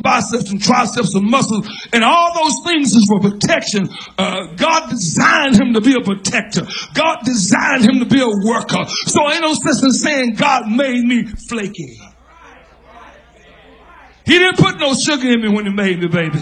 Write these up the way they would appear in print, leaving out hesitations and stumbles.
biceps and triceps and muscles, and all those things is for protection. God designed him to be a protector. God designed him to be a worker. So ain't no sense in saying God made me flaky. He didn't put no sugar in me when he made me, baby.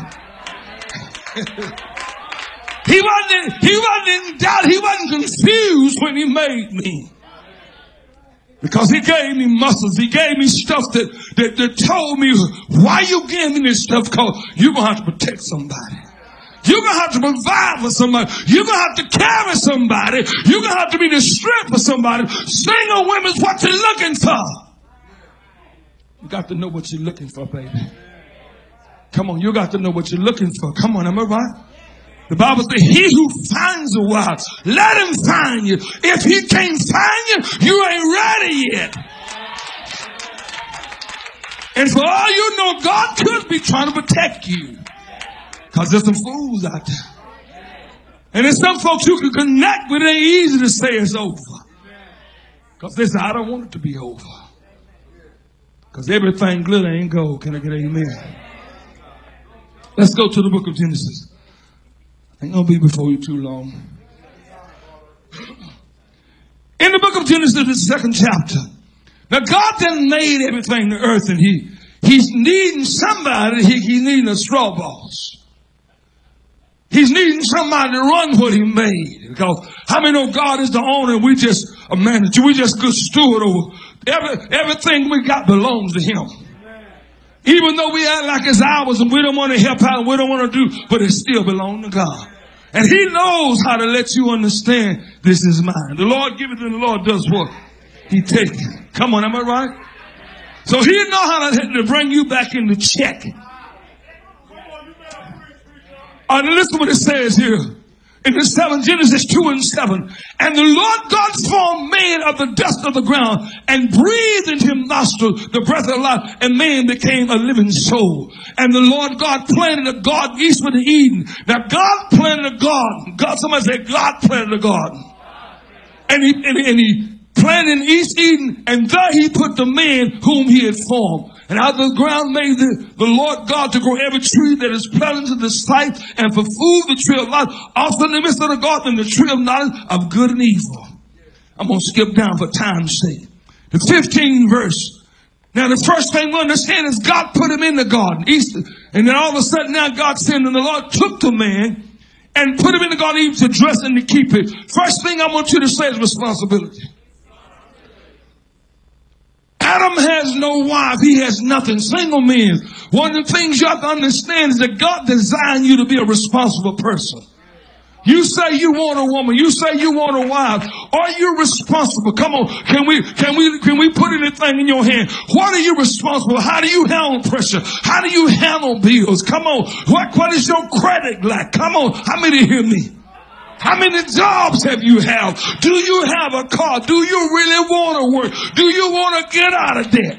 He wasn't in doubt. He wasn't confused when he made me. Because he gave me muscles. He gave me stuff that told me, why you gave me this stuff? Because you're going to have to protect somebody. You're going to have to provide for somebody. You're going to have to carry somebody. You're going to have to be the strength for somebody. Single women's what you're looking for. You got to know what you're looking for, baby. Come on, you got to know what you're looking for. Come on, am I right? The Bible says, he who finds a wife, let him find you. If he can't find you, you ain't ready yet. And for all you know, God could be trying to protect you. Because there's some fools out there. And there's some folks you can connect with. It ain't easy to say it's over. Because they say, I don't want it to be over. Because everything glitter ain't gold. Can I get an amen? Let's go to the book of Genesis. I ain't going to be before you too long. In the book of Genesis, the second chapter. Now God done made everything, the earth, and he's needing somebody. He's needing a straw boss. He's needing somebody to run what he made. Because how many know God is the owner and we just a manager? We just good steward over everything we got belongs to him. Even though we act like it's ours and we don't want to help out and we don't want to do, but it still belongs to God. And he knows how to let you understand this is mine. The Lord giveth and the Lord does what? He takes it. Come on, am I right? So he knows how to bring you back into check. Listen to what it says here. In the 7, Genesis 2 and 7. And the Lord God formed man of the dust of the ground and breathed into him nostrils the breath of life, and man became a living soul. And the Lord God planted a garden eastward of Eden. Now God planted a garden. God, somebody say God planted a garden. And he planted in East Eden, and there he put the man whom he had formed. And out of the ground made the Lord God to grow every tree that is pleasant to the sight, and for food the tree of life. Also in the midst of the garden, the tree of knowledge of good and evil. I'm going to skip down for time's sake. The 15th verse. Now the first thing we understand is God put him in the garden. And then all of a sudden now God said, and the Lord took the man and put him in the garden even to dress and to keep it. First thing I want you to say is responsibility. Adam has no wife. He has nothing. Single men. One of the things you have to understand is that God designed you to be a responsible person. You say you want a woman. You say you want a wife. Are you responsible? Come on. Can we put anything in your hand? What are you responsible? How do you handle pressure? How do you handle bills? Come on. What is your credit like? Come on. How many hear me? How many jobs have you had? Do you have a car? Do you really want to work? Do you want to get out of debt?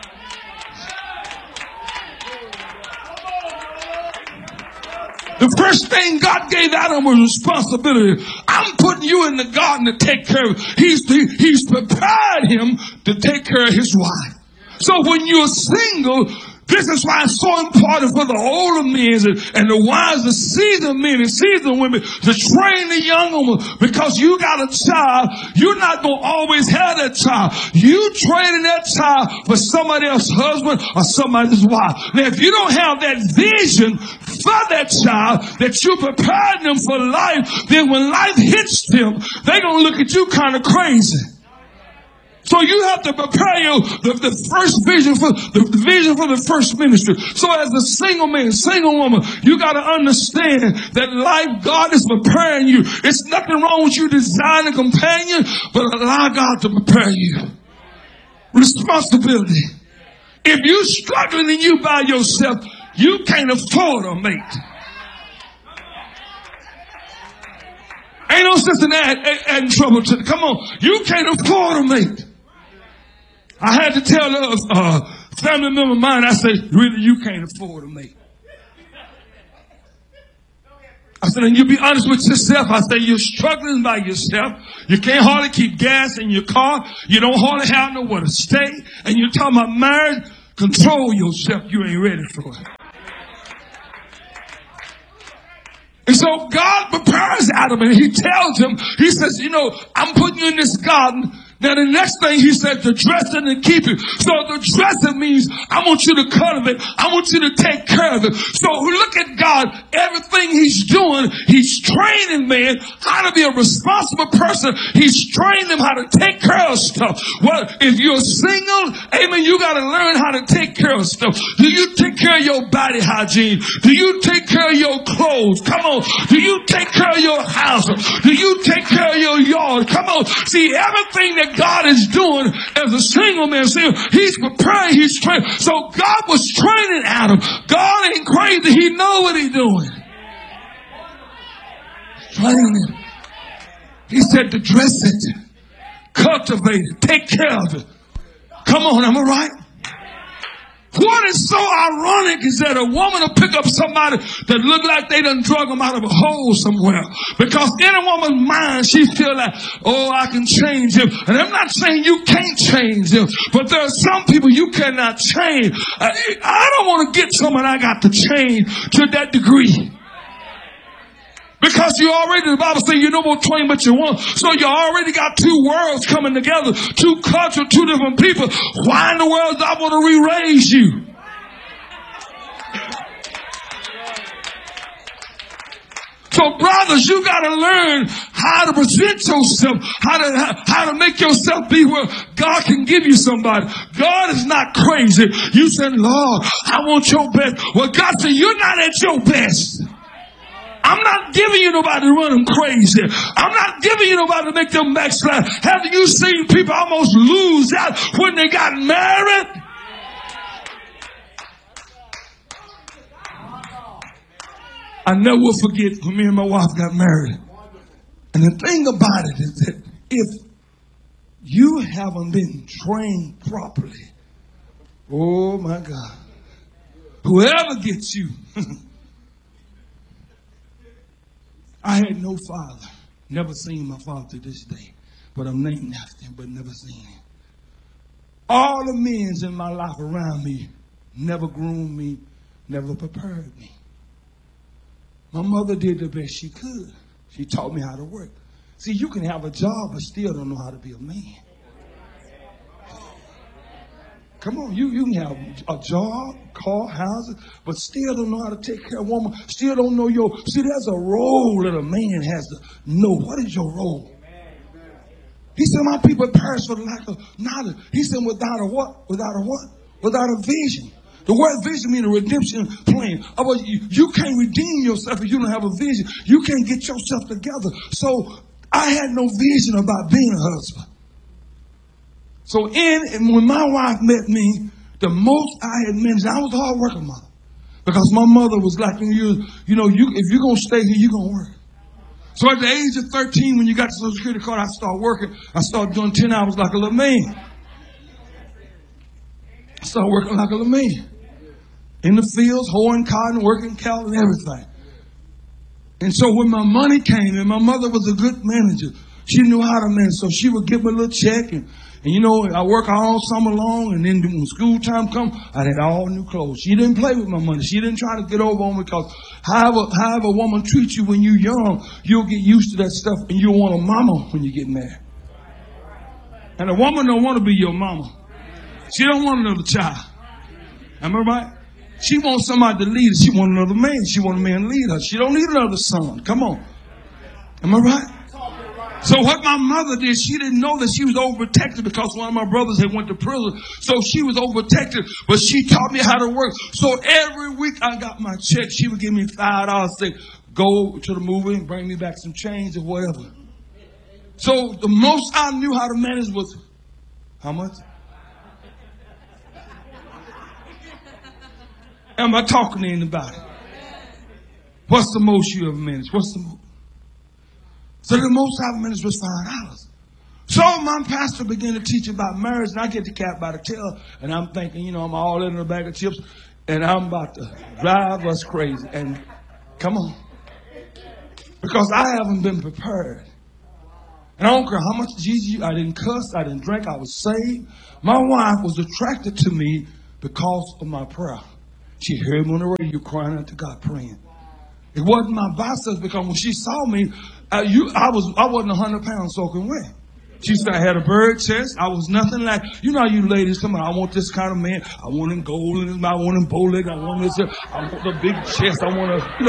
The first thing God gave Adam was responsibility. I'm putting you in the garden to take care of. He's prepared him to take care of his wife. So when you're single, this is why it's so important for the older men and the wives, the seasoned men and seasoned women to train the young women. Because you got a child, you're not going to always have that child. You training that child for somebody else's husband or somebody's wife. Now, if you don't have that vision for that child, that you prepared them for life, then when life hits them, they're going to look at you kind of crazy. So you have to prepare the first vision for the first ministry. So as a single man, single woman, you got to understand that life, God is preparing you. It's nothing wrong with you designing a companion, but allow God to prepare you. Responsibility. If you're struggling and you by yourself, you can't afford a mate. Ain't no sense in adding trouble to. Come on, you can't afford a mate. I had to tell a family member of mine, I said, really, you can't afford a mate. I said, and you be honest with yourself. I said, you're struggling by yourself. You can't hardly keep gas in your car. You don't hardly have nowhere to stay. And you're talking about marriage. Control yourself. You ain't ready for it. And so God prepares Adam and he tells him, he says, I'm putting you in this garden. Now the next thing he said, to dress it and keep it. So the dressing means I want you to cultivate. I want you to take care of it. So look at God. Everything he's doing, he's training man how to be a responsible person. He's training them how to take care of stuff. Well, if you're single, amen, you got to learn how to take care of stuff. Do you take care of your body hygiene? Do you take care of your clothes? Come on. Do you take care of your house? Do you take care of your yard? Come on. See, everything that God is doing as a single man, he's preparing, he's training. So God was training Adam. God ain't crazy. He know what he's doing. Training him. He said to dress it, cultivate it, take care of it. Come on, am I right? What is so ironic is that a woman will pick up somebody that look like they done drug them out of a hole somewhere. Because in a woman's mind, she feel like, oh, I can change him. And I'm not saying you can't change him, but there are some people you cannot change. I don't want to get someone I got to change to that degree. Because you already, the Bible says you know what twain but you want. So you already got two worlds coming together, two cultures, two different people. Why in the world do I want to re-raise you? So brothers, you got to learn how to present yourself, how to make yourself be where God can give you somebody. God is not crazy. You said, Lord, I want your best. Well, God said, you're not at your best. I'm not giving you nobody to run them crazy. I'm not giving you nobody to make them backslide. Have you seen people almost lose out when they got married? I never will forget when me and my wife got married. And the thing about it is that if you haven't been trained properly, oh my God, whoever gets you. I had no father. Never seen my father to this day. But I'm named after him, but never seen him. All the men in my life around me never groomed me, never prepared me. My mother did the best she could. She taught me how to work. See, you can have a job but still don't know how to be a man. Come on, you can have a job, car, houses, but still don't know how to take care of a woman. Still don't know see, there's a role that a man has to know. What is your role? He said, my people perish for the lack of knowledge. He said, without a what? Without a what? Without a vision. The word vision means a redemption plan. You can't redeem yourself if you don't have a vision. You can't get yourself together. So I had no vision about being a husband. So when my wife met me, the most I had managed, I was a hard working mother. Because my mother was like, if you're going to stay here, you're going to work. So at the age of 13, when you got the Social Security card, I started working. I started doing 10 hours like a little man. I started working like a little man. In the fields, hoeing cotton, working cattle and everything. And so when my money came in, my mother was a good manager. She knew how to manage. So she would give me a little check and I work all summer long, and then when school time come, I had all new clothes. She didn't play with my money. She didn't try to get over on me because however a woman treats you when you're young, you'll get used to that stuff and you'll want a mama when you get married. And a woman don't want to be your mama. She don't want another child. Am I right? She wants somebody to lead her. She wants another man. She wants a man to lead her. She don't need another son. Come on. Am I right? So what my mother did, she didn't know that she was overprotected because one of my brothers had went to prison. So she was overprotected, but she taught me how to work. So every week I got my check. She would give me $5, say, go to the movie and bring me back some change or whatever. So the most I knew how to manage was, how much? Am I talking to anybody? What's the most you ever managed? What's the most? So the most I've managed was $5. So my pastor began to teach about marriage, and I get the cat by the tail, and I'm thinking, I'm all in a bag of chips, and I'm about to drive us crazy. And come on. Because I haven't been prepared. And I don't care how much Jesus, I didn't cuss, I didn't drink, I was saved. My wife was attracted to me because of my prayer. She heard me on the radio crying out to God, praying. It wasn't my biceps because when she saw me, I wasn't 100 pounds soaking wet. She said I had a bird chest. I was nothing like, you know how you ladies come on, I want this kind of man. I want him gold in his mouth. I want him bow leg. I want this. I want the big chest. I want to,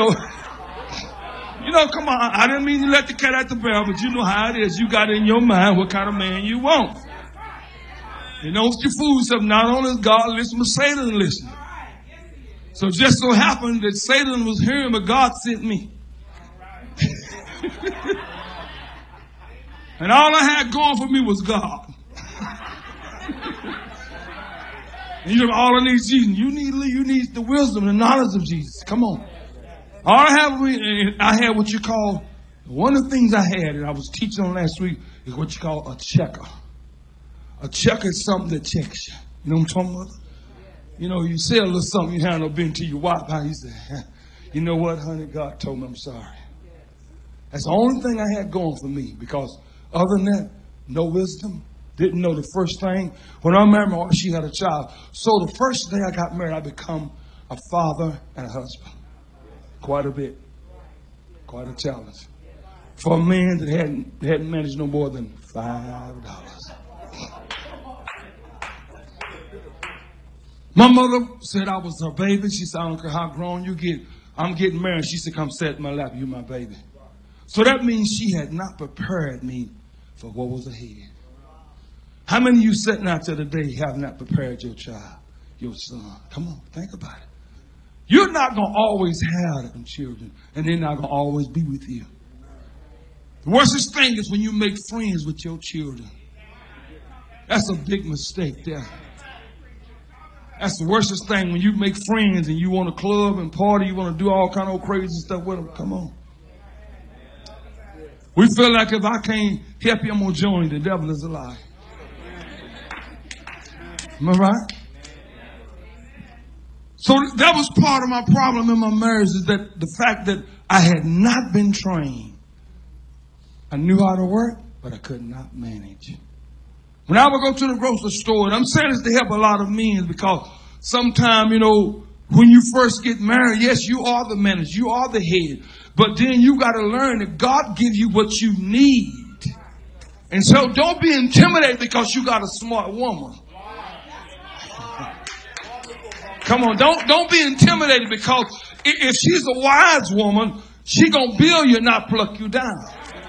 come on. I didn't mean to let the cat out the bag, but you know how it is. You got in your mind what kind of man you want. You don't you fool yourself. Not only is God listening, but Satan listening. So just so happened that Satan was hearing, but God sent me. And all I had going for me was God. And all I need is Jesus. You need the wisdom and the knowledge of Jesus. Come on. All I had what you call, one of the things I had, and I was teaching on last week, is what you call a checker. A checker is something that checks you. You know what I'm talking about? You say a little something you haven't been to your wife. How you say, you know what, honey? God told me I'm sorry. That's the only thing I had going for me, because other than that, no wisdom. Didn't know the first thing. When I married my wife, she had a child. So the first day I got married, I become a father and a husband. Quite a bit. Quite a challenge. For a man that hadn't managed no more than $5. My mother said I was her baby. She said, I don't care how grown you get. I'm getting married. She said, come sit in my lap. You my baby. So that means she had not prepared me for what was ahead. How many of you sitting out there today have not prepared your child, your son? Come on, think about it. You're not going to always have them children, and they're not going to always be with you. The worst thing is when you make friends with your children. That's a big mistake there. That's the worstest thing, when you make friends and you want to club and party, you want to do all kind of crazy stuff with them. Come on. We feel like if I can't help you, I'm going to join you. The devil is a lie. Am I right? So that was part of my problem in my marriage, is that the fact that I had not been trained. I knew how to work, but I could not manage. When I would go to the grocery store, and I'm saying this to help a lot of men, because sometimes, when you first get married, yes, you are the manager, you are the head, but then you got to learn that God gives you what you need. And so don't be intimidated because you got a smart woman. Come on, don't be intimidated, because if she's a wise woman, she gonna build you, not pluck you down.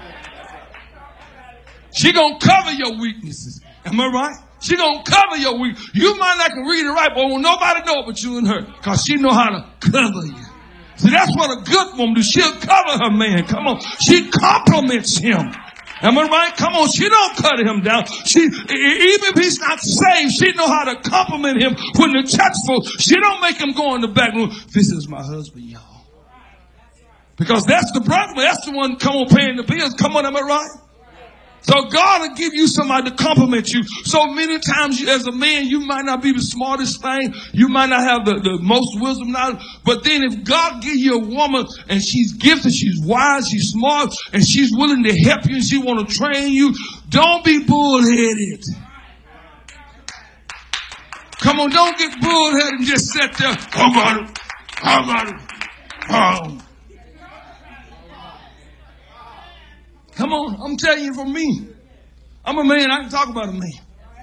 She gonna cover your weaknesses. Am I right? She gonna cover your weaknesses. You might not can read it right, but won't nobody know but you and her, because she know how to cover you. See, that's what a good woman do. She'll cover her man. Come on, she compliments him. Am I right? Come on, she don't cut him down. Even if he's not saved, she know how to compliment him when the church full. She don't make him go in the back room. This is my husband, y'all. Because that's the brother. That's the one come on paying the bills. Come on, am I right? So God will give you somebody to compliment you. So many times as a man, you might not be the smartest thing. You might not have the most wisdom knowledge. But then if God gives you a woman and she's gifted, she's wise, she's smart, and she's willing to help you and she want to train you, don't be bullheaded. Come on, don't get bullheaded and just sit there. I got it. Come on, I'm telling you, for me, I'm a man. I can talk about a man.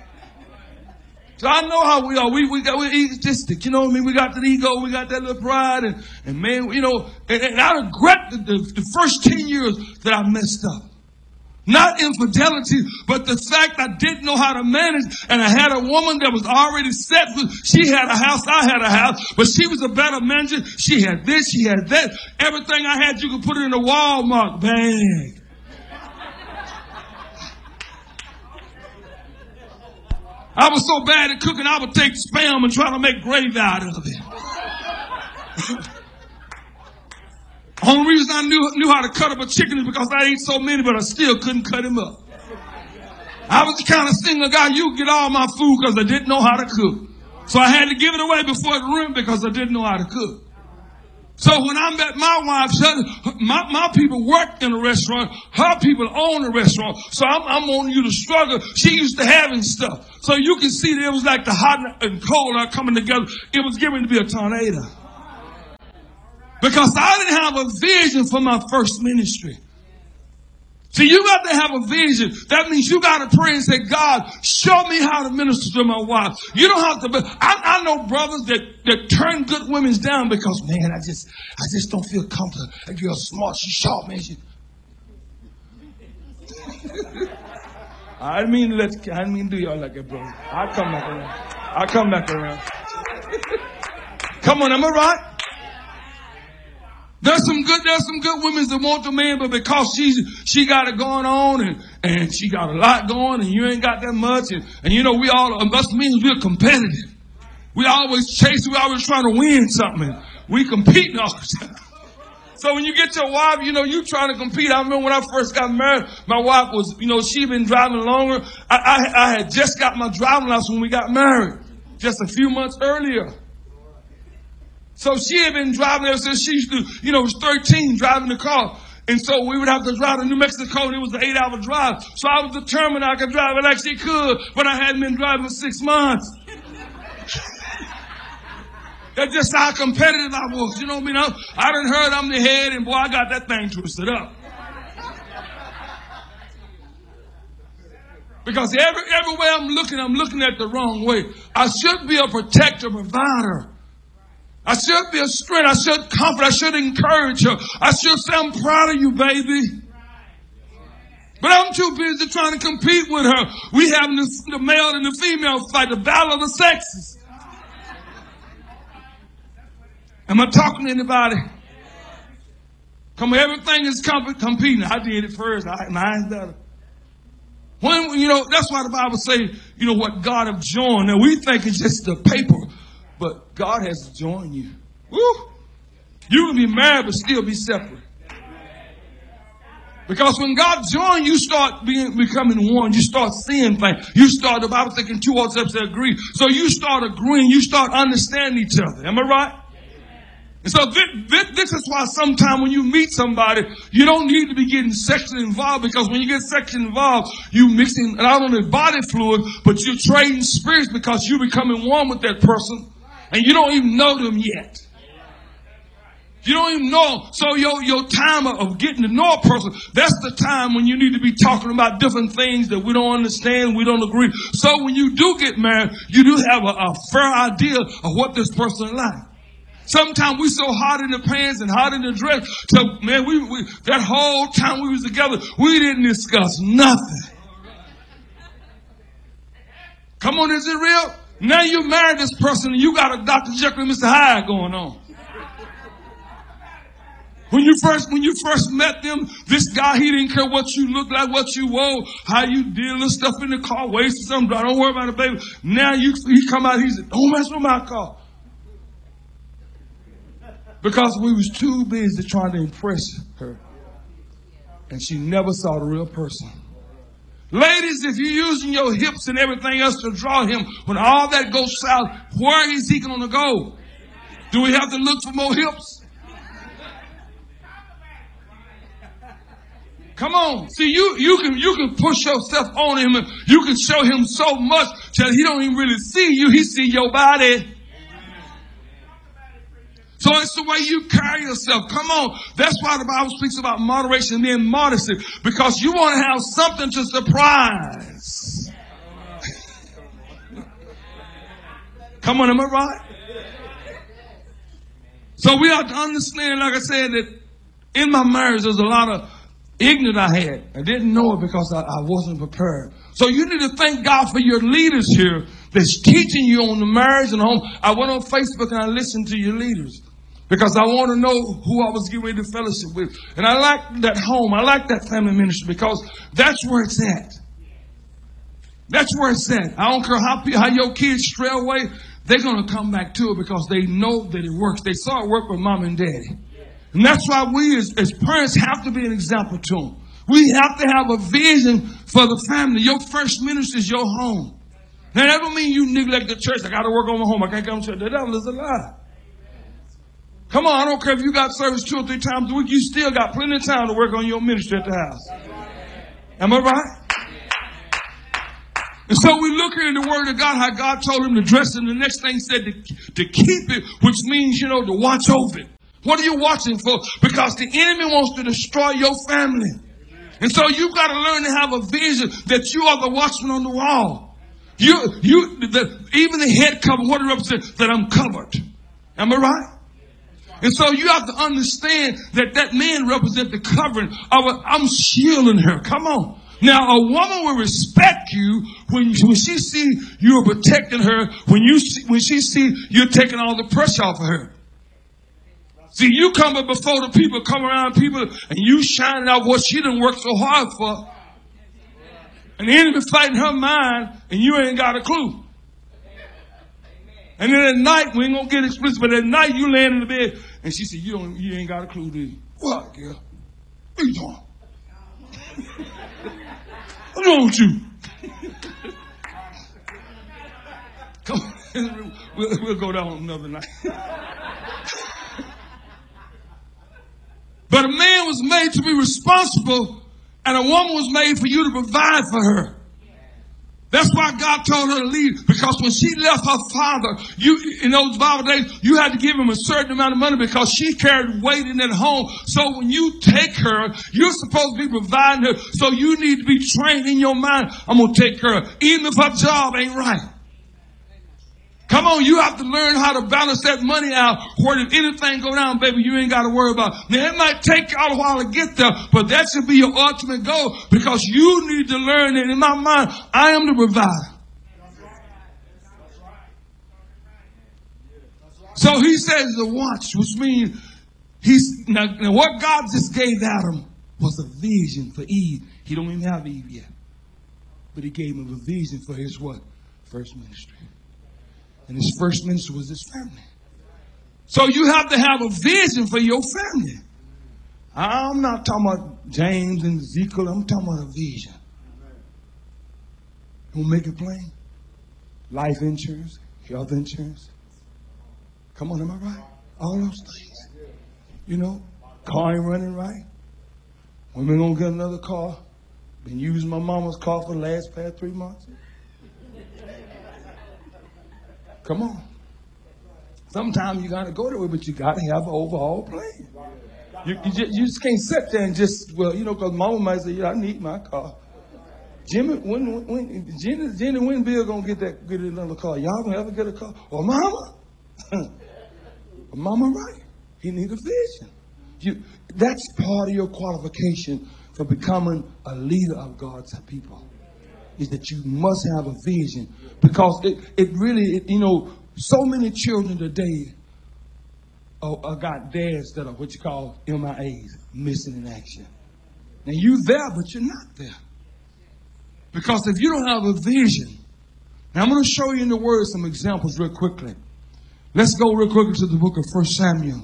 So I know how we are. We're egotistic. You know what I mean? We got that ego. We got that little pride. And man, and I regret the first 10 years that I messed up. Not infidelity, but the fact I didn't know how to manage. And I had a woman that was already set. She had a house. I had a house. But she was a better manager. She had this. She had that. Everything I had, you could put it in a Walmart bag. I was so bad at cooking, I would take spam and try to make gravy out of it. Only reason I knew how to cut up a chicken is because I ate so many, but I still couldn't cut him up. I was the kind of single guy, you get all my food because I didn't know how to cook. So I had to give it away before it ruined because I didn't know how to cook. So when I met my wife, my people worked in a restaurant. Her people own a restaurant. So I'm on you to struggle. She used to having stuff. So you can see that it was like the hot and cold are coming together. It was getting to be a tornado. Because I didn't have a vision for my first ministry. See, you got to have a vision. That means you got to pray and say, God, show me how to minister to my wife. You don't have to. I know brothers that turn good women down because, man, I just don't feel comfortable. That girl's smart. She's sharp, man. I didn't mean to do y'all like that, brother. I'll come back around. Come on, am I right? There's some good women that want the man, but because she got it going on and she got a lot going and you ain't got that much and you know, us men, we're competitive. We always chase, we always trying to win something. We competing all the time. So when you get your wife, you know, you trying to compete. I remember when I first got married, my wife was, you know, she been driving longer. I had just got my driving license when we got married, just a few months earlier. So she had been driving ever since she used to, you know, was 13 driving the car. And so we would have to drive to New Mexico and it was an 8-hour drive. So I was determined I could drive it like she could, but I hadn't been driving for 6 months. That's just how competitive I was. You know what I mean? I done heard I'm the head and boy, I got that thing twisted up. Because everywhere I'm looking at the wrong way. I should be a protector, provider. I should be a strength. I should comfort. I should encourage her. I should say, I'm proud of you, baby. But I'm too busy trying to compete with her. We have the male and the female fight, the battle of the sexes. Am I talking to anybody? Come on, everything is competing. I did it first. Mine's better. When, you know, that's why the Bible say, you know, what God have joined. Now we think it's just the paper. But God has joined you. Woo! You can be married but still be separate. Because when God joins you, start becoming one. You start seeing things. You start, the Bible thinking two or steps agree. So you start agreeing. You start understanding each other. Am I right? And so this is why sometimes when you meet somebody, you don't need to be getting sexually involved, because when you get sexually involved, you mixing not only body fluid, but you're trading spirits because you're becoming one with that person. And you don't even know them yet. You don't even know. So your time of getting to know a person, that's the time when you need to be talking about different things that we don't understand, we don't agree. So when you do get married, you do have a fair idea of what this person is like. Sometimes we so hot in the pants and hot in the dress. So man, we that whole time we was together, we didn't discuss nothing. Come on, is it real? Now you married this person and you got a Dr. Jekyll and Mr. Hyde going on. When you first met them, this guy, he didn't care what you looked like, what you wore, how you did, little stuff in the car, wasted something. Don't worry about it, baby. Now he come out, he said, don't mess with my car. Because we was too busy trying to impress her. And she never saw the real person. Ladies, if you're using your hips and everything else to draw him, when all that goes south, where is he going to go? Do we have to look for more hips? Come on. See, you can push yourself on him and you can show him so much that he don't even really see you. He see your body. So it's the way you carry yourself. Come on. That's why the Bible speaks about moderation and being modesty. Because you want to have something to surprise. Come on, am I right? So we have to understand, like I said, that in my marriage there's a lot of ignorance I had. I didn't know it because I wasn't prepared. So you need to thank God for your leaders here that's teaching you on the marriage and home. I went on Facebook and I listened to your leaders. Because I want to know who I was getting ready to fellowship with. And I like that home. I like that family ministry because that's where it's at. That's where it's at. I don't care how your kids stray away. They're going to come back to it because they know that it works. They saw it work with mom and daddy. And that's why we as parents have to be an example to them. We have to have a vision for the family. Your first ministry is your home. Now, that don't mean you neglect the church. I got to work on my home. I can't come to church. The devil is a lie. Come on, I don't care if you got service 2 or 3 times a week. You still got plenty of time to work on your ministry at the house. Am I right? And so we look here in the Word of God, how God told him to dress, and the next thing said to keep it, which means, to watch over it. What are you watching for? Because the enemy wants to destroy your family. And so you've got to learn to have a vision that you are the watchman on the wall. Even the head cover, what it represents, that I'm covered. Am I right? And so you have to understand that man represents the covering of I'm shielding her. Come on. Now, a woman will respect you when she see you're protecting her, when she see you're taking all the pressure off of her. See, you coming before the people, come around people, and you shining out what she done worked so hard for. And the enemy fighting her mind, and you ain't got a clue. And then at night, we ain't gonna get explicit, but at night you laying in the bed, and she said, you ain't got a clue, do you? What, girl? What are you doing? What's wrong with you? Come on, we'll go down another night. But a man was made to be responsible, and a woman was made for you to provide for her. That's why God told her to leave, because when she left her father, in those Bible days, you had to give him a certain amount of money because she carried weight in that home. So when you take her, you're supposed to be providing her. So you need to be trained in your mind. I'm going to take her, even if her job ain't right. Come on, you have to learn how to balance that money out, where if anything go down, baby, you ain't got to worry about it. Now, it might take y'all a while to get there, but that should be your ultimate goal, because you need to learn that in my mind, I am the provider. So he says the watch, which means now what God just gave Adam was a vision for Eve. He don't even have Eve yet. But he gave him a vision for his what? First ministry. And his first ministry was his family. So you have to have a vision for your family. I'm not talking about James and Ezekiel. I'm talking about a vision. We'll make it plain. Life insurance, health insurance. Come on, am I right? All those things. You know, car ain't running right. When we going to get another car? Been using my mama's car for the past 3 months. Come on. Sometimes you got to go that way, but you got to have an overall plan. You just can't sit there and just, because mama might say, I need my car. Jenny, when Bill going to get another car? Y'all going to ever get a car? Or mama? Mama, right. He need a vision. That's part of your qualification for becoming a leader of God's people. Is that you must have a vision, because it really, so many children today got dads that are what you call MIAs, missing in action. Now you there, but you're not there. Because if you don't have a vision, now I'm going to show you in the Word some examples real quickly. Let's go real quickly to the book of 1 Samuel.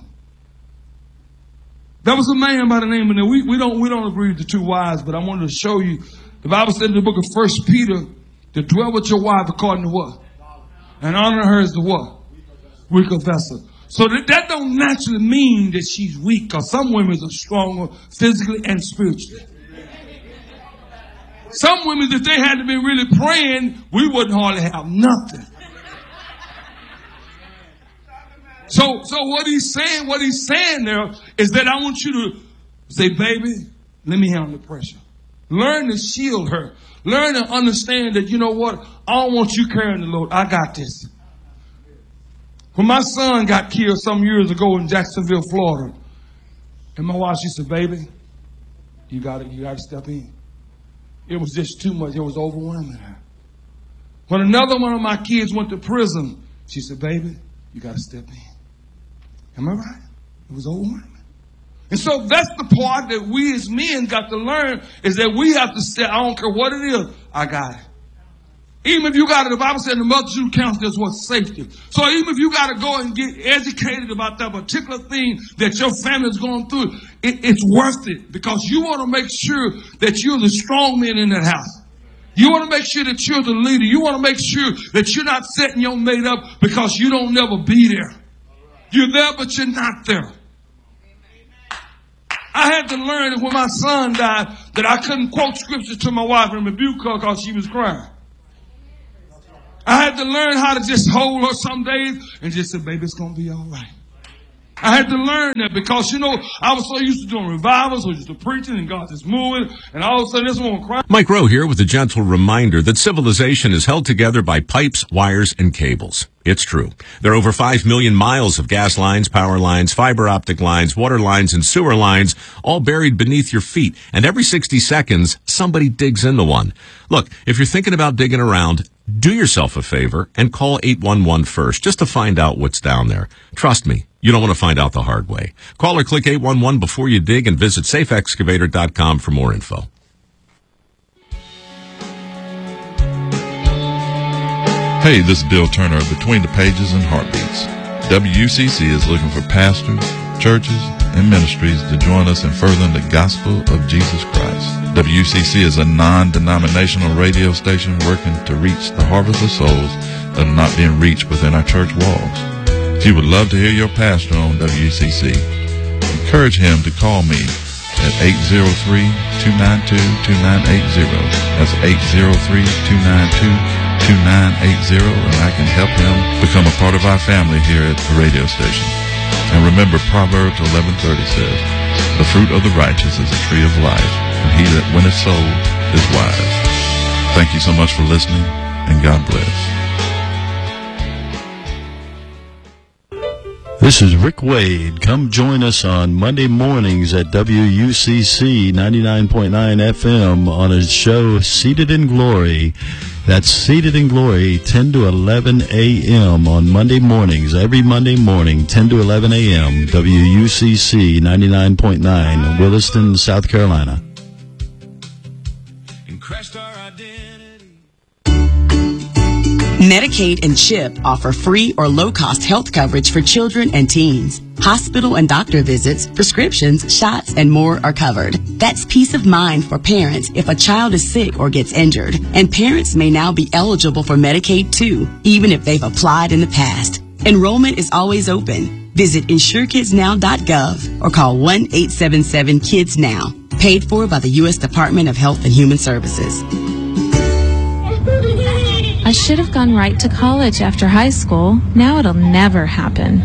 There was a man by the name of, we don't agree with the two wives, but I wanted to show you. The Bible said in the book of 1 Peter, to dwell with your wife according to what? And honor her as the what? Weaker vessel. So that don't naturally mean that she's weak, because some women are stronger physically and spiritually. Some women, if they had to be really praying, we wouldn't hardly have nothing. So what he's saying there is that I want you to say, baby, let me handle the pressure. Learn to shield her. Learn to understand that, you know what? I don't want you carrying the load. I got this. When my son got killed some years ago in Jacksonville, Florida, and my wife, she said, baby, you got to step in. It was just too much. It was overwhelming her. When another one of my kids went to prison, she said, baby, you got to step in. Am I right? It was overwhelming. And so that's the part that we as men got to learn, is that we have to say, I don't care what it is, I got it. Even if you got it, the Bible said the multitude counts as what's safety. So even if you got to go and get educated about that particular thing that your family is going through, it's worth it, because you want to make sure that you're the strong man in that house. You want to make sure that you're the leader. You want to make sure that you're not setting your mate up because you don't never be there. You're there, but you're not there. I had to learn that when my son died, that I couldn't quote scripture to my wife and rebuke her because she was crying. I had to learn how to just hold her some days and just say, baby, it's going to be all right. I had to learn that because, you know, I was so used to doing revivals, so used to preaching, and God is moving, and all of a sudden this one crying. Mike Rowe here with a gentle reminder that civilization is held together by pipes, wires, and cables. It's true. There are over 5 million miles of gas lines, power lines, fiber optic lines, water lines, and sewer lines, all buried beneath your feet. And every 60 seconds, somebody digs into one. Look, if you're thinking about digging around, do yourself a favor and call 811 first just to find out what's down there. Trust me, you don't want to find out the hard way. Call or click 811 before you dig and visit safeexcavator.com for more info. Hey, this is Bill Turner of Between the Pages and Heartbeats. WUCC is looking for pastors, churches, and ministries to join us in furthering the gospel of Jesus Christ. WUCC is a non-denominational radio station working to reach the harvest of souls that are not being reached within our church walls. If you would love to hear your pastor on WUCC, encourage him to call me at 803-292-2980. That's 803-292-2980, and I can help him become a part of our family here at the radio station. And remember, Proverbs 11:30 says, "The fruit of the righteous is a tree of life, and he that winneth souls is wise." Thank you so much for listening, and God bless. This is Rick Wade. Come join us on Monday mornings at WUCC 99.9 FM on a show Seated in Glory. That's Seated in Glory, 10 to 11 a.m. on Monday mornings, every Monday morning, 10 to 11 a.m., WUCC 99.9, Williston, South Carolina. Medicaid and CHIP offer free or low-cost health coverage for children and teens. Hospital and doctor visits, prescriptions, shots, and more are covered. That's peace of mind for parents if a child is sick or gets injured. And parents may now be eligible for Medicaid too, even if they've applied in the past. Enrollment is always open. Visit InsureKidsNow.gov or call 1-877-KIDS-NOW. Paid for by the U.S. Department of Health and Human Services. I should have gone right to college after high school. Now it'll never happen.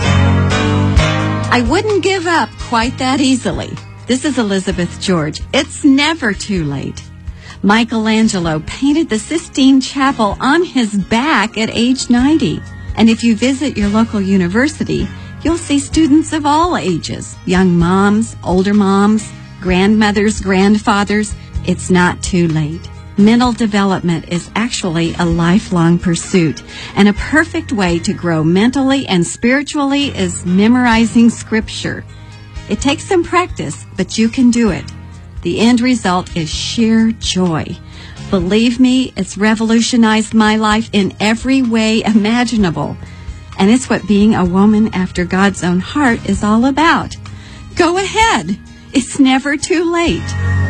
I wouldn't give up quite that easily. This is Elizabeth George. It's never too late. Michelangelo painted the Sistine Chapel on his back at age 90. And if you visit your local university, you'll see students of all ages, young moms, older moms, grandmothers, grandfathers. It's not too late. Mental development is actually a lifelong pursuit, and a perfect way to grow mentally and spiritually is memorizing scripture. It takes some practice, but you can do it. The end result is sheer joy. Believe me, it's revolutionized my life in every way imaginable. And it's what being a woman after God's own heart is all about. Go ahead. It's never too late.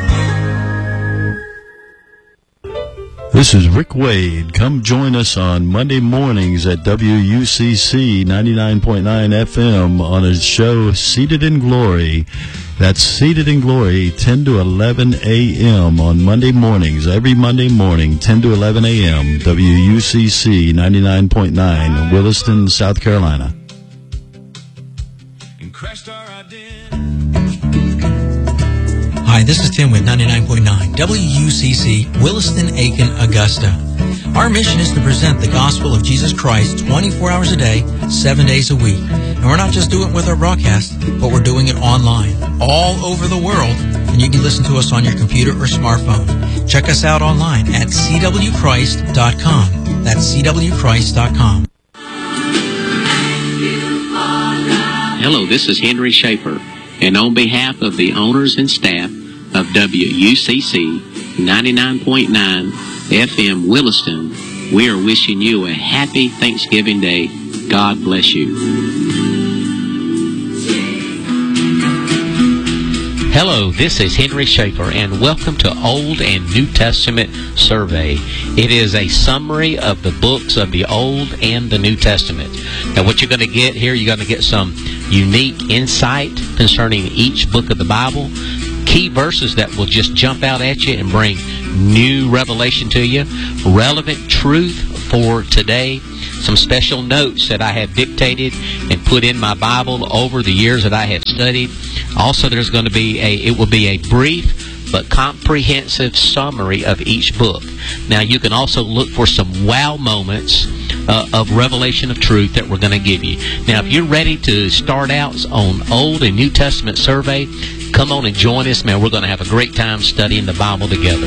This is Rick Wade. Come join us on Monday mornings at WUCC 99.9 FM on a show Seated in Glory. That's Seated in Glory, 10 to 11 a.m. on Monday mornings, every Monday morning, 10 to 11 a.m., WUCC 99.9, Williston, South Carolina. Hi, this is Tim with 99.9 WUCC, Williston, Aiken, Augusta. Our mission is to present the gospel of Jesus Christ 24 hours a day, 7 days a week. And we're not just doing it with our broadcast, but we're doing it online, all over the world. And you can listen to us on your computer or smartphone. Check us out online at cwchrist.com. That's cwchrist.com. Hello, this is Henry Schaefer. And on behalf of the owners and staff of WUCC 99.9 FM Williston, we are wishing you a happy Thanksgiving Day. God bless you. Hello, this is Henry Schaefer, and welcome to Old and New Testament Survey. It is a summary of the books of the Old and the New Testament. Now, what you're going to get here, you're going to get some unique insight concerning each book of the Bible, key verses that will just jump out at you and bring new revelation to you, relevant truth for today, some special notes that I have dictated and put in my Bible over the years that I have studied. Also, there's going to be it will be a brief but comprehensive summary of each book. Now, you can also look for some wow moments of revelation of truth that we're going to give you. Now, if you're ready to start out on Old and New Testament survey, come on and join us, man. We're going to have a great time studying the Bible together.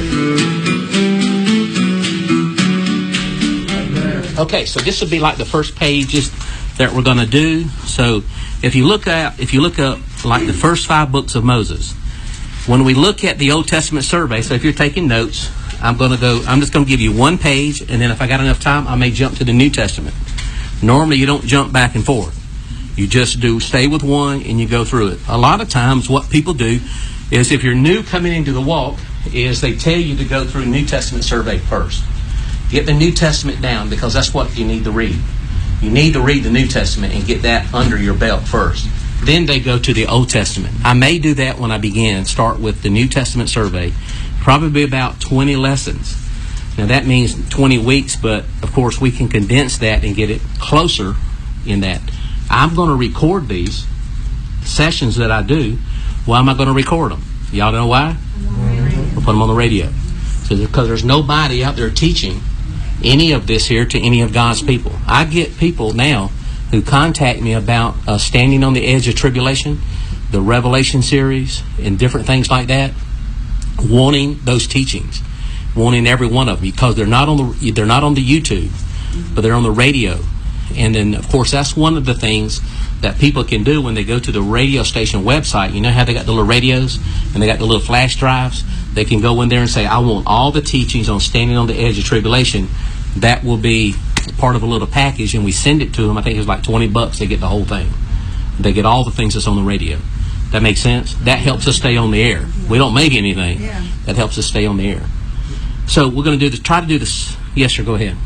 Okay, so this will be like the first pages that we're going to do. So, if you look up like the first 5 books of Moses, when we look at the Old Testament survey, so if you're taking notes, I'm just going to give you one page, and then if I got enough time, I may jump to the New Testament. Normally, you don't jump back and forth. You just stay with one, and you go through it. A lot of times, what people do is, if you're new coming into the walk, is they tell you to go through New Testament survey first. Get the New Testament down, because that's what you need to read. You need to read the New Testament and get that under your belt first. Then they go to the Old Testament. I may do that when I begin. Start with the New Testament survey. Probably about 20 lessons. Now that means 20 weeks, but of course we can condense that and get it closer in that. I'm going to record these sessions that I do. Why am I going to record them? Y'all know why? We'll put them on the radio. So because there's nobody out there teaching any of this here to any of God's people. I get people now who contact me about Standing on the Edge of Tribulation, the Revelation series, and different things like that, wanting those teachings, wanting every one of them, because they're not on the YouTube, but they're on the radio. And then, of course, that's one of the things that people can do when they go to the radio station website. You know how they got the little radios and they got the little flash drives? They can go in there and say, I want all the teachings on Standing on the Edge of Tribulation. That will be part of a little package, and we send it to them. I think it's like $20. They get the whole thing. They get all the things that's on the radio. That makes sense? That helps us stay on the air. We don't make anything. That helps us stay on the air. So we're going to do this. Try to do this. Yes, sir. Go ahead.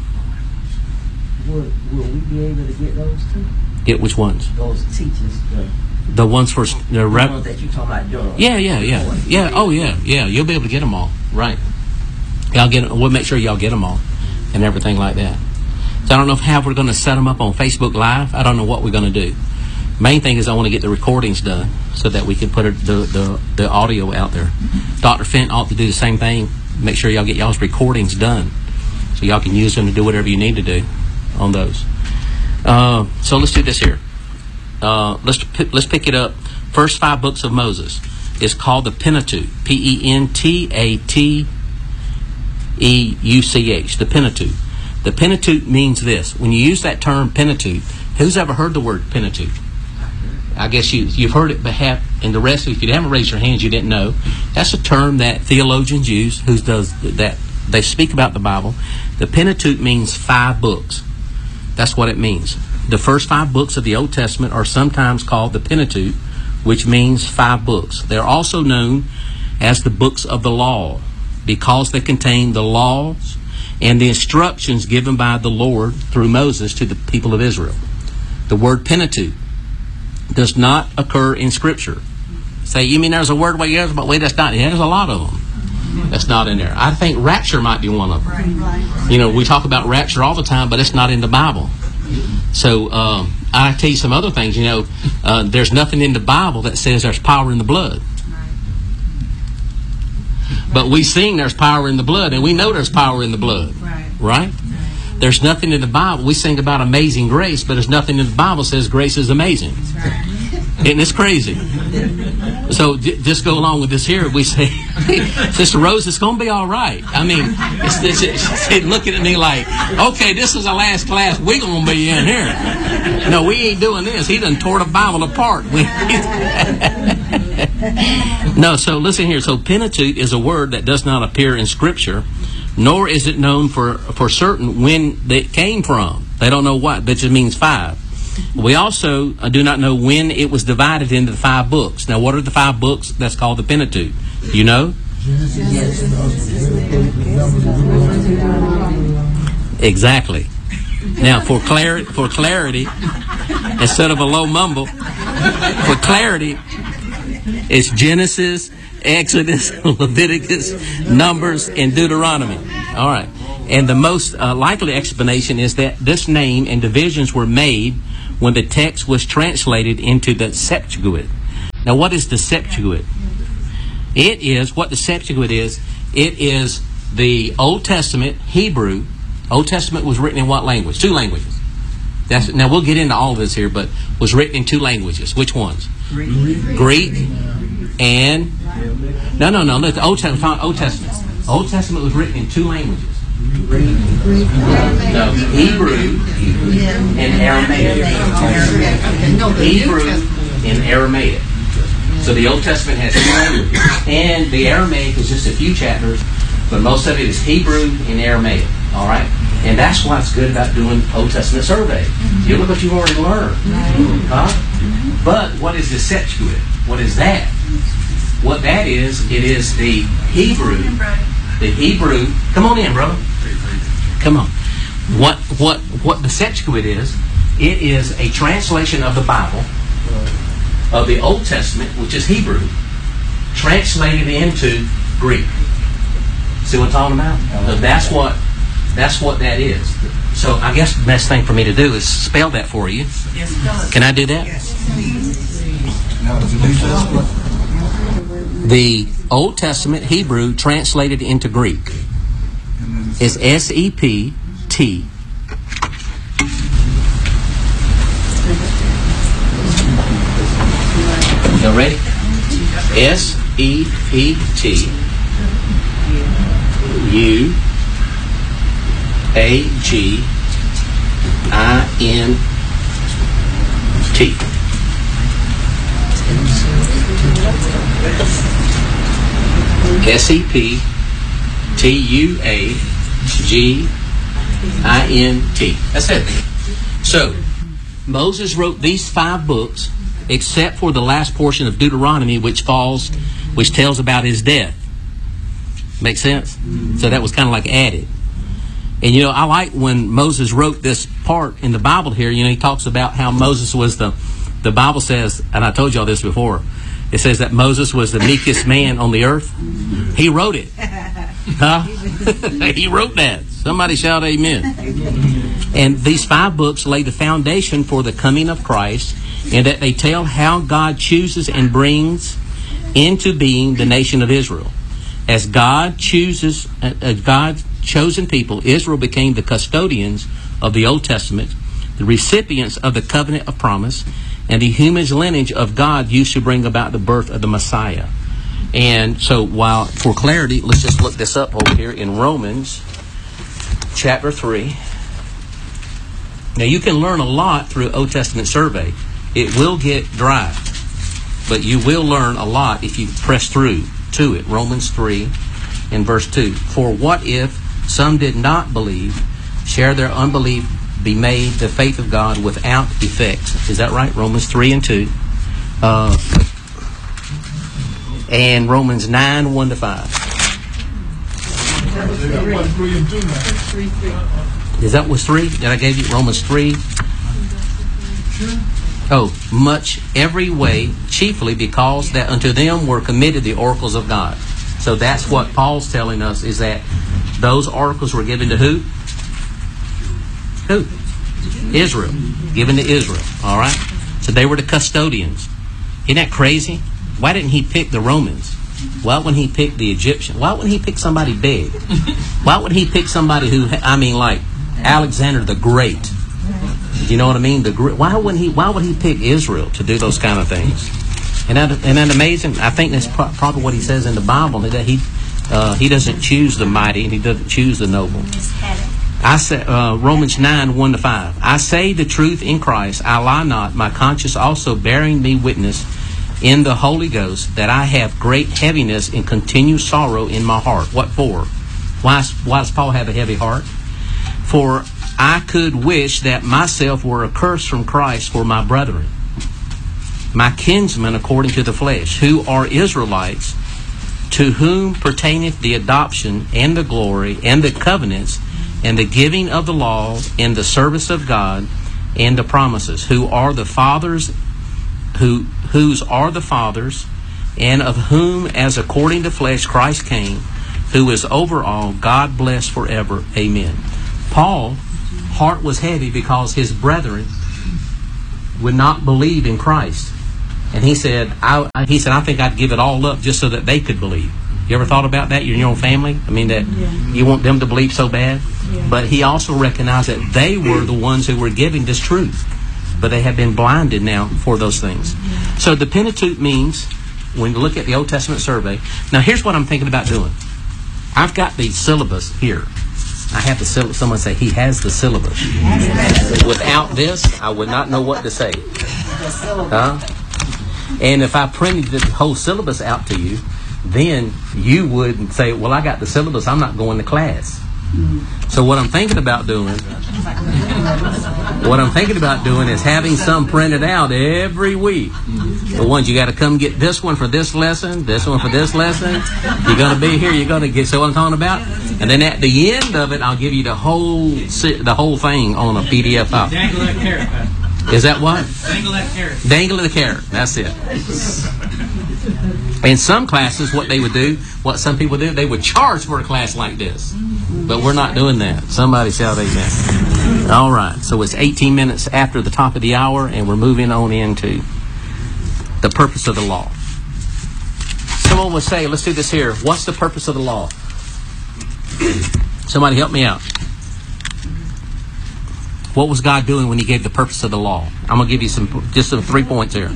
Will we be able to get those too? Get which ones? Those teachers. The ones for the ones that you talking about doing. Yeah. Oh, yeah. You'll be able to get them all. Right. We'll make sure y'all get them all and everything like that. So I don't know how we're going to set them up on Facebook Live. I don't know what we're going to do. Main thing is I want to get the recordings done so that we can put the audio out there. Dr. Fent ought to do the same thing. Make sure y'all get y'all's recordings done so y'all can use them to do whatever you need to do on those. So let's do this here. Let's pick it up. First 5 books of Moses. It's called the Pentateuch. Pentateuch. The Pentateuch. The Pentateuch means this. When you use that term Pentateuch, who's ever heard the word Pentateuch? I guess you've heard it, but and the rest of you, if you haven't raised your hands, you didn't know. That's a term that theologians use, that they speak about the Bible. The Pentateuch means 5 books. That's what it means. The first 5 books of the Old Testament are sometimes called the Pentateuch, which means 5 books. They're also known as the books of the law, because they contain the laws and the instructions given by the Lord through Moses to the people of Israel. The word Pentateuch does not occur in Scripture. Say, you mean there's a word where you but wait, that's not. Yeah, there's a lot of them. That's not in there. I think rapture might be one of them. You know, we talk about rapture all the time, but it's not in the Bible. So I tell you some other things. You know, there's nothing in the Bible that says there's power in the blood. But we sing there's power in the blood, and we know there's power in the blood. Right? There's nothing in the Bible. We sing about amazing grace, but there's nothing in the Bible that says grace is amazing. Isn't this crazy? So just go along with this here. We say, Sister Rose, it's going to be all right. I mean, it's looking at me like, okay, this is the last class we're going to be in here. No, we ain't doing this. He done tore the Bible apart. No, so listen here. So Pentateuch is a word that does not appear in Scripture, nor is it known for certain when it came from. They don't know what, but it means 5. We also do not know when it was divided into the 5 books. Now, what are the 5 books that's called the Pentateuch? You know? Exactly. Now, for clarity, instead of a low mumble, for clarity, it's Genesis, Exodus, Leviticus, Numbers, and Deuteronomy. All right. And the most likely explanation is that this name and divisions were made when the text was translated into the Septuagint. Now, what is the Septuagint? It is, what the Septuagint is, it is the Old Testament Hebrew. Old Testament was written in what language? 2 languages. Now, we'll get into all of this here, but was written in 2 languages. Which ones? Greek and... No. Look, Old Testament. Old Testament was written in 2 languages. No, Hebrew and Aramaic. Hebrew and Aramaic. So the Old Testament has 2 languages. And the Aramaic is just a few chapters, but most of it is Hebrew and Aramaic. All right? And that's what's good about doing Old Testament survey. You look what you've already learned. Huh? But what is the Septuagint? What is that? What that is, it is the Hebrew. The Hebrew. Come on in, brother. Come on. What the Septuagint is, it is a translation of the Bible, of the Old Testament, which is Hebrew, translated into Greek. See what I'm talking about? So that's what that is. So I guess the best thing for me to do is spell that for you. Can I do that? The Old Testament Hebrew translated into Greek is SEPT. You ready? SEPT UAGINT. SEPTUAGINT. That's it. So, Moses wrote these 5 books, except for the last portion of Deuteronomy, which tells about his death. Make sense? So that was kind of like added. And you know, I like when Moses wrote this part in the Bible here. You know, he talks about how Moses was the Bible says, and I told y'all this before, it says that Moses was the meekest man on the earth. He wrote it. Huh? He wrote that. Somebody shout amen. And these 5 books lay the foundation for the coming of Christ, and that they tell how God chooses and brings into being the nation of Israel. As God's chosen people, Israel became the custodians of the Old Testament, the recipients of the covenant of promise, and the human lineage of God used to bring about the birth of the Messiah. And so, while for clarity, let's just look this up over here in Romans chapter 3. Now, you can learn a lot through Old Testament survey. It will get dry, but you will learn a lot if you press through to it. Romans 3 and verse 2. For what if some did not believe, share their unbelief, be made the faith of God without effect? Is that right? Romans 3 and 2. And Romans 9, 1 to 5. Is that was 3 that I gave you? Romans 3. Oh, much every way, chiefly because that unto them were committed the oracles of God. So that's what Paul's telling us, is that those oracles were given to who? Who? Israel. Given to Israel. All right? So they were the custodians. Isn't that crazy? Why didn't he pick the Romans? Why wouldn't he pick the Egyptians? Why wouldn't he pick somebody big? Why would he pick somebody who, like Alexander the Great? You know what I mean? Why would he pick Israel to do those kind of things? Isn't that amazing? I think that's probably what he says in the Bible, that he doesn't choose the mighty and he doesn't choose the noble. I say Romans 9, 1 to 5. I say the truth in Christ, I lie not, my conscience also bearing me witness in the Holy Ghost, that I have great heaviness and continued sorrow in my heart. What for? Why does Paul have a heavy heart? For I could wish that myself were accursed from Christ for my brethren, my kinsmen according to the flesh, who are Israelites, to whom pertaineth the adoption and the glory and the covenants and the giving of the law and the service of God and the promises, whose are the fathers, and of whom, as according to flesh, Christ came, who is over all, God bless forever. Amen. Paul's heart was heavy because his brethren would not believe in Christ. And he said, I think I'd give it all up just so that they could believe. You ever thought about that in your own family? I mean, that you want them to believe so bad? Yeah. But he also recognized that they were the ones who were giving this truth. But they have been blinded now for those things. Yeah. So the Pentateuch means, when you look at the Old Testament survey, now here's what I'm thinking about doing. I've got the syllabus here. I have the syllabus. Someone say, he has the syllabus. Without this, I would not know what to say. And if I printed the whole syllabus out to you, then you would say, well, I got the syllabus, I'm not going to class. So what I'm thinking about doing is having some printed out every week. The ones you got to come get this one for this lesson, this one for this lesson. You're going to be here, you're going to get, so what I'm talking about? And then at the end of it, I'll give you the whole thing on a PDF file. Dangle that carrot. Is that what? Dangle that carrot. Dangle the carrot. That's it. In some classes, what they would do, what some people do, they would charge for a class like this. But we're not doing that. Somebody shout amen. All right. So it's 18 minutes after the top of the hour, and we're moving on into the purpose of the law. Someone would say, let's do this here. What's the purpose of the law? Somebody help me out. What was God doing when he gave the purpose of the law? I'm going to give you some 3 points here.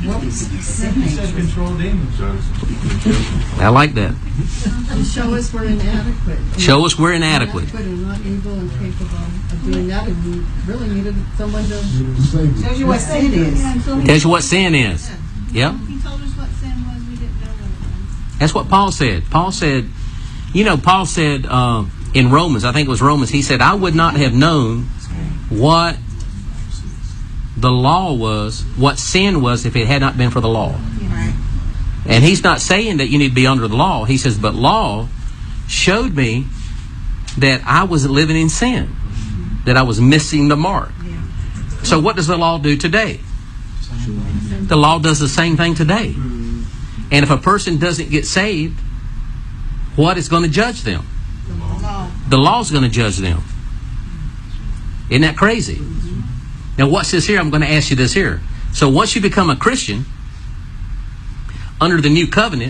I like that. Show us we're inadequate. Show us we're inadequate. And not able and capable of doing that, and we really needed someone to tell you what sin is. Tell you what sin is. Yep. He told us what sin was. We didn't know what it was. That's what Paul said. Paul said in Romans, I think it was Romans, he said, I would not have known what the law was, what sin was, if it had not been for the law. Right. And he's not saying that you need to be under the law. He says, but law showed me that I was living in sin, that I was missing the mark. Yeah. So what does the law do today? The law does the same thing today. And if a person doesn't get saved, what is going to judge them? The law is going to judge them. Isn't that crazy? Now watch this here. I'm going to ask you this here. So once you become a Christian, under the new covenant,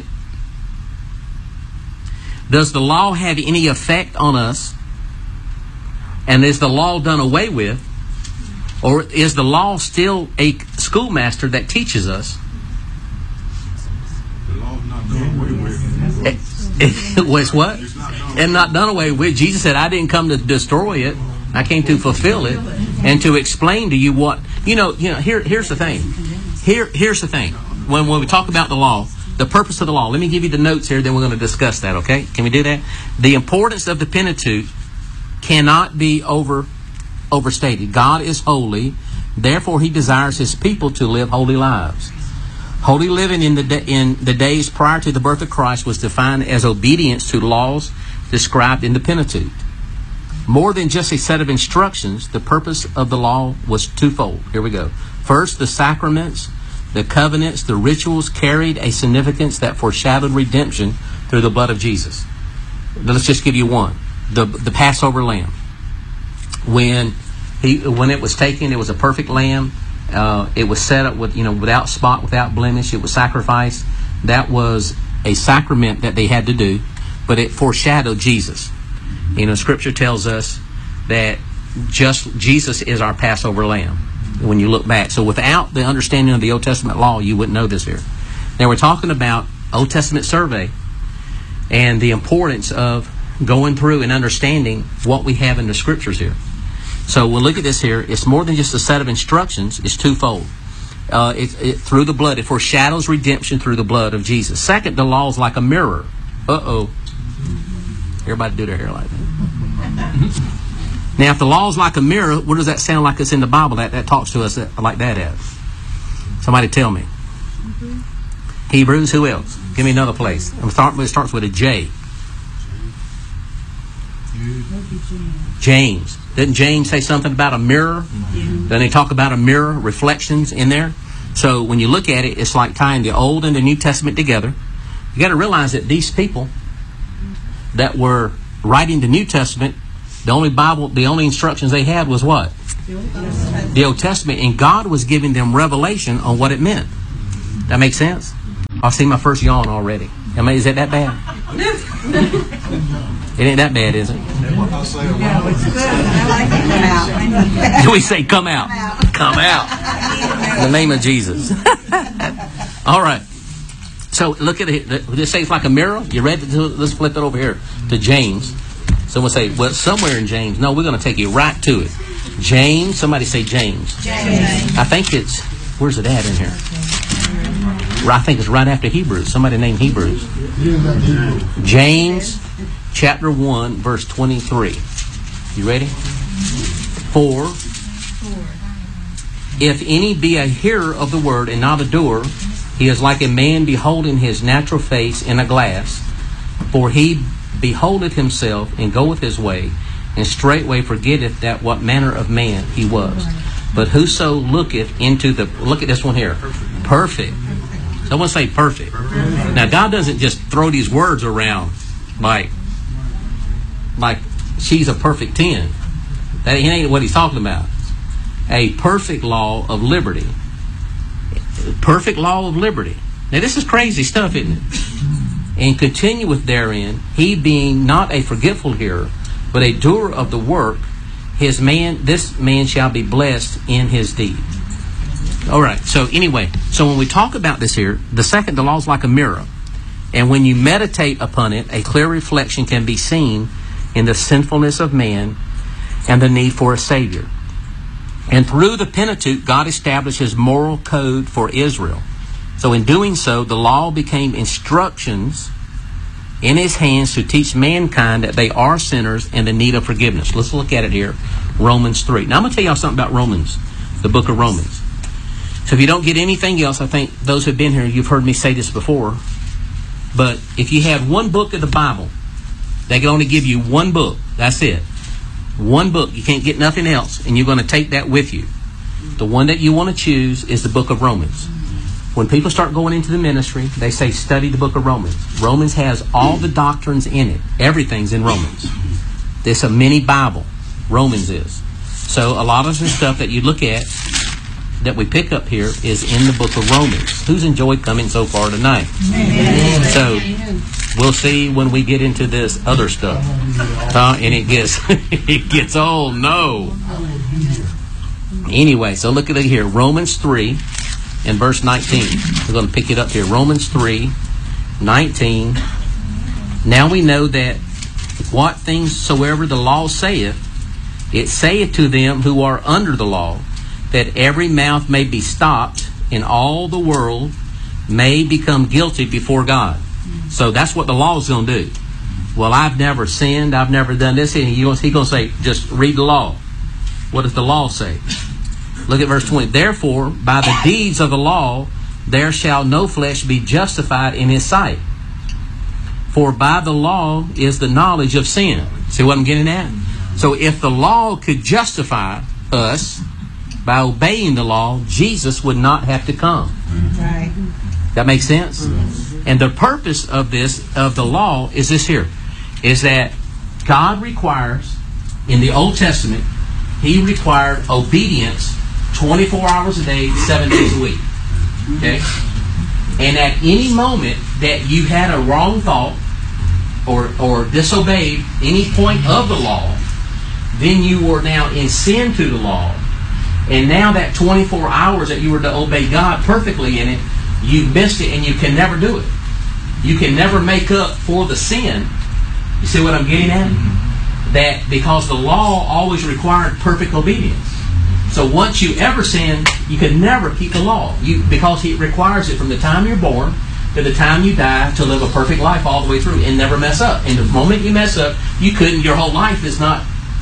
does the law have any effect on us? And is the law done away with? Or is the law still a schoolmaster that teaches us? The law's not done away with. It was what? And not done away with. Jesus said, I didn't come to destroy it. I came to fulfill it and to explain to you what, here's the thing. Here's the thing. When we talk about the law, the purpose of the law, let me give you the notes here, then we're going to discuss that, okay? Can we do that? The importance of the Pentateuch cannot be overstated. God is holy, therefore he desires his people to live holy lives. Holy living in the days prior to the birth of Christ was defined as obedience to laws described in the Pentateuch. More than just a set of instructions, the purpose of the law was twofold. Here we go. First, the sacraments, the covenants, the rituals carried a significance that foreshadowed redemption through the blood of Jesus. Let's just give you one. The Passover lamb. When it was taken, it was a perfect lamb. It was set up with, without spot, without blemish. It was sacrificed. That was a sacrament that they had to do, but it foreshadowed Jesus. Scripture tells us that just Jesus is our Passover lamb when you look back. So without the understanding of the Old Testament law, you wouldn't know this here. Now we're talking about Old Testament survey and the importance of going through and understanding what we have in the Scriptures here. So we'll look at this here. It's more than just a set of instructions. It's twofold. Through the blood, it foreshadows redemption through the blood of Jesus. Second, the law is like a mirror. Everybody do their hair like that. Now, if the law is like a mirror, what does that sound like it's in the Bible? That talks to us like that as. Somebody tell me. Hebrews, who else? Give me another place. It starts with a J. James. Didn't James say something about a mirror? Doesn't he talk about a mirror, reflections in there? So when you look at it, it's like tying the Old and the New Testament together. You got to realize that these people, that were writing the New Testament, the only instructions they had was what? The Old Testament. And God was giving them revelation on what it meant. That makes sense? I've seen my first yawn already. I mean, is it that bad? It ain't that bad, is it? Yeah, it's good. I like it. Come out. Do we say come out? Come out. In the name of Jesus. All right. So look at it. This say it's like a mirror. You read it? Let's flip it over here to James. Someone say, well, somewhere in James. No, we're going to take you right to it. James. Somebody say James. James. I think it's, where's it at in here? I think it's right after Hebrews. Somebody named Hebrews. James chapter 1 verse 23. You ready? For if any be a hearer of the word and not a doer, he is like a man beholding his natural face in a glass. For he beholdeth himself and goeth his way, and straightway forgetteth that what manner of man he was. But whoso looketh into the, look at this one here, perfect. Someone say perfect. Now God doesn't just throw these words around like she's a perfect 10. That ain't what he's talking about. A perfect law of liberty. Perfect law of liberty. Now this is crazy stuff, isn't it? And continueth therein, he being not a forgetful hearer, but a doer of the work, this man shall be blessed in his deed. All right. So anyway, so when we talk about this here, the law is like a mirror. And when you meditate upon it, a clear reflection can be seen in the sinfulness of man and the need for a Savior. And through the Pentateuch, God established his moral code for Israel. So in doing so, the law became instructions in his hands to teach mankind that they are sinners and in need of forgiveness. Let's look at it here. Romans 3. Now I'm going to tell y'all something about Romans, the book of Romans. So if you don't get anything else, I think those who have been here, you've heard me say this before. But if you have one book of the Bible, they can only give you one book. That's it. One book. You can't get nothing else. And you're going to take that with you. The one that you want to choose is the book of Romans. When people start going into the ministry, they say, study the book of Romans. Romans has all the doctrines in it. Everything's in Romans. It's a mini Bible. Romans is. So a lot of the stuff that you look at that we pick up here is in the book of Romans. Who's enjoyed coming so far tonight? Amen. So we'll see when we get into this other stuff. And it gets old. No. Anyway, so look at it here. Romans 3 and verse 19. We're going to pick it up here. Romans 3, 19. Now we know that what things soever the law saith, it saith to them who are under the law, that every mouth may be stopped, and all the world may become guilty before God. So that's what the law is going to do. Well, I've never sinned, I've never done this. And he's going to say, just read the law. What does the law say? Look at verse 20. Therefore, by the deeds of the law, there shall no flesh be justified in his sight. For by the law is the knowledge of sin. See what I'm getting at? So if the law could justify us by obeying the law, Jesus would not have to come. Right. That makes sense? And the purpose of the law, is this here. Is that God requires, in the Old Testament, he required obedience 24 hours a day, 7 days a week. Okay? And at any moment that you had a wrong thought or disobeyed any point of the law, then you were now in sin to the law. And now that 24 hours that you were to obey God perfectly in it, you missed it and you can never do it. You can never make up for the sin. You see what I'm getting at? That because the law always required perfect obedience. So once you ever sin, you can never keep the law. Because it requires it from the time you're born to the time you die to live a perfect life all the way through and never mess up. And the moment you mess up, you couldn't, your whole life is not,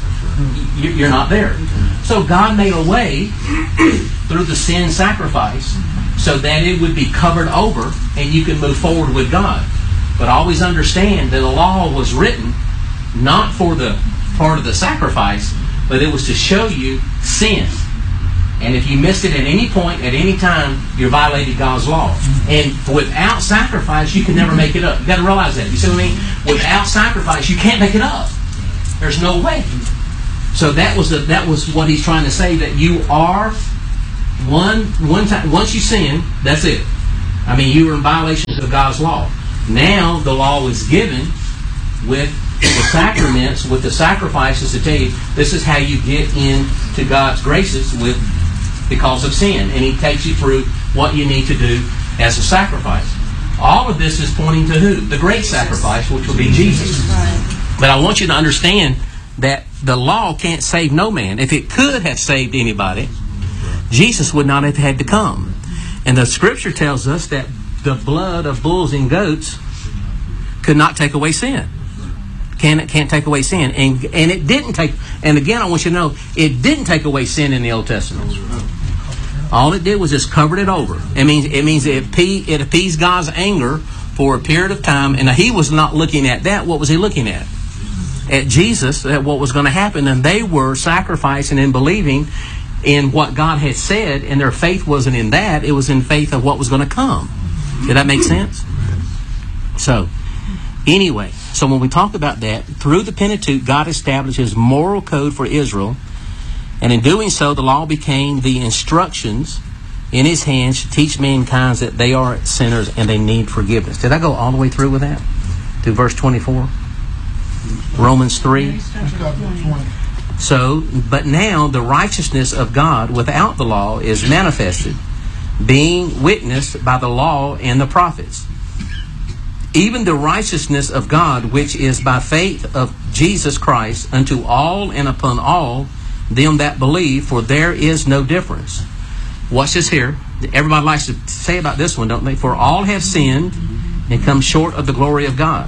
you're not there. So God made a way through the sin sacrifice so that it would be covered over and you can move forward with God. But always understand that the law was written not for the part of the sacrifice, but it was to show you sin And if you missed it at any point, at any time, you violated God's law. And without sacrifice, you can never make it up. You've got to realize that. You see what I mean? Without sacrifice, you can't make it up. There's no way. So that was what he's trying to say, that you are one time. Once you sin, that's it. I mean, you were in violations of God's law. Now the law is given with the sacraments, with the sacrifices to tell you this is how you get into God's graces because of sin. And he takes you through what you need to do as a sacrifice. All of this is pointing to who? The great sacrifice, which will be Jesus. But I want you to understand that the law can't save no man. If it could have saved anybody, Jesus would not have had to come. And the Scripture tells us that the blood of bulls and goats could not take away sin. Can't take away sin. And it didn't take, and again I want you to know, it didn't take away sin in the Old Testament. All it did was just covered it over. It means it appeased God's anger for a period of time, and he was not looking at that. What was he looking at? At Jesus, at what was going to happen. And they were sacrificing and believing in what God had said, and their faith wasn't in that. It was in faith of what was going to come. Did that make sense? So, anyway, so when we talk about that, through the Pentateuch, God established his moral code for Israel, and in doing so, the law became the instructions in his hands to teach mankind that they are sinners and they need forgiveness. Did I go all the way through with that? To verse 24? Romans 3. So, but now the righteousness of God without the law is manifested, being witnessed by the law and the prophets. Even the righteousness of God, which is by faith of Jesus Christ, unto all and upon all them that believe, for there is no difference. Watch this here. Everybody likes to say about this one, don't they? For all have sinned and come short of the glory of God,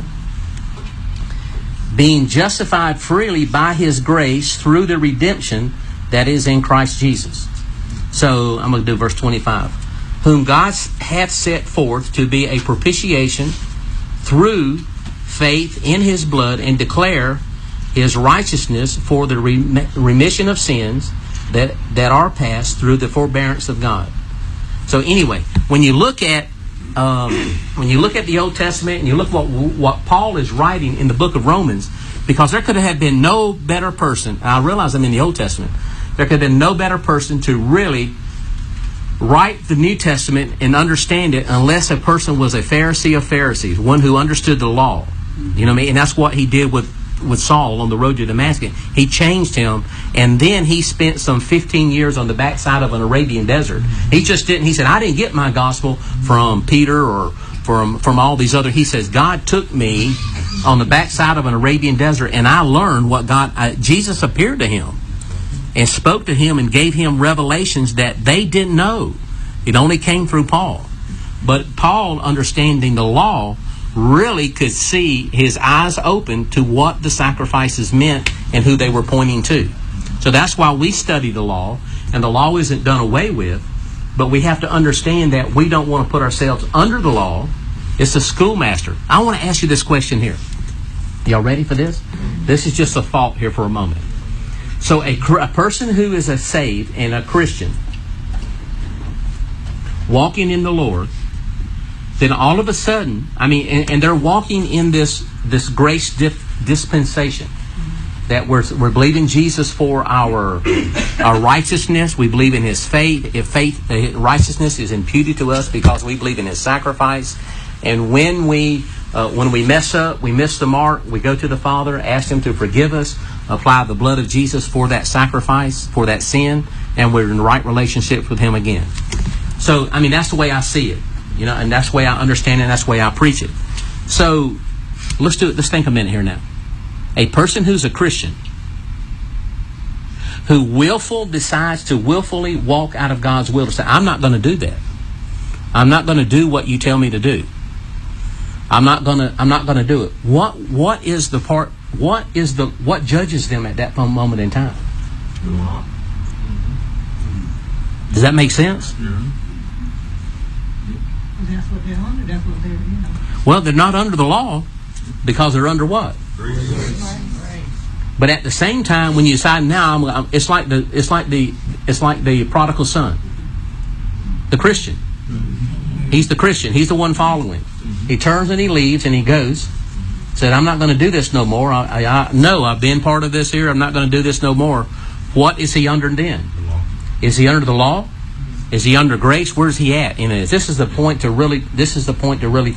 being justified freely by his grace through the redemption that is in Christ Jesus. So I'm going to do verse 25. Whom God hath set forth to be a propitiation through faith in his blood, and declare his righteousness for the remission of sins that are past through the forbearance of God. So anyway, when you look at the Old Testament and you look what Paul is writing in the book of Romans, because there could have been no better person, I realize I'm in the Old Testament, there could have been no better person to really write the New Testament and understand it unless a person was a Pharisee of Pharisees, one who understood the law. You know what I mean? And that's what he did with Saul on the road to Damascus. He changed him, and then he spent some 15 years on the backside of an Arabian desert. He said, I didn't get my gospel from Peter or from all these other. He says, God took me on the backside of an Arabian desert, and I learned what Jesus appeared to him and spoke to him and gave him revelations that they didn't know. It only came through Paul. But Paul, understanding the law, really could see his eyes open to what the sacrifices meant and who they were pointing to. So that's why we study the law, and the law isn't done away with, but we have to understand that we don't want to put ourselves under the law. It's a schoolmaster. I want to ask you this question here. Y'all ready for this? This is just a thought here for a moment. So a person who is a saved and a Christian, walking in the Lord, then all of a sudden, and they're walking in this grace dispensation, that we're believing Jesus for our righteousness. We believe in his faith. If righteousness is imputed to us because we believe in his sacrifice. And when we mess up, we miss the mark, we go to the Father, ask him to forgive us, apply the blood of Jesus for that sacrifice, for that sin, and we're in the right relationship with him again. So, that's the way I see it. And that's the way I understand it, and that's the way I preach it. So, let's do it. Let's think a minute here now. A person who's a Christian, who decides to willfully walk out of God's will, to say, I'm not going to do that. I'm not going to do what you tell me to do. I'm not going to do it. What judges them at that moment in time? Does that make sense? That's what they're under. That's what they're, Well, they're not under the law because they're under what? But at the same time, when you decide now, it's like the It's like the prodigal son. The Christian. He's the Christian. He's the one following. He turns and he leaves and he goes. Said, I'm not going to do this no more. No, I've been part of this here. I'm not going to do this no more. What is he under then? Is he under the law? Is he under grace? Where's he at? This is the point to really